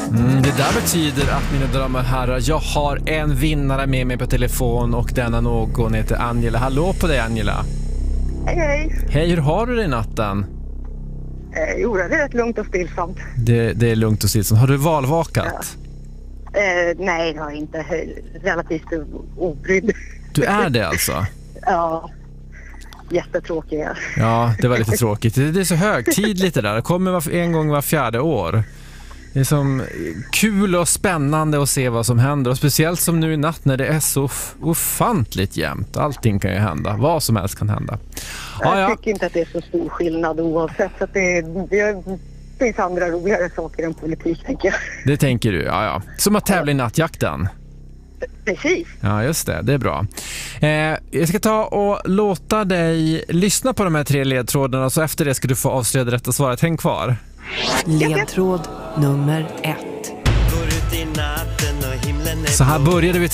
Det där betyder att, mina damer och herrar, jag har en vinnare med mig på telefon och denna någon heter Angela. Hallå på dig, Angela. Hej, hej. Hej, hur har du det i natten? Jo, det är rätt lugnt och stillsamt. Det är lugnt och stillsamt. Har du valvakat? Ja. Nej, jag är inte relativt obrydd. Du är det alltså? Ja, jättetråkig. Ja, det var lite tråkigt. Det är så högtidligt det där. Det kommer en gång var 4:e år. Det är som kul och spännande att se vad som händer. Och speciellt som nu i natt när det är så ofantligt jämnt. Allting kan ju hända. Vad som helst kan hända. Jag tycker inte att det är så stor skillnad oavsett. Så att det finns andra roligare saker än politik, tänker jag. Det tänker du, ja. Som att tävla i nattjakten. Precis. Ja, just det. Det är bra. Jag ska ta och låta dig lyssna på de här 3 ledtrådarna. Så efter det ska du få avslöja det rätta svaret. Häng kvar. Ledtråd nummer 1. Så här började vi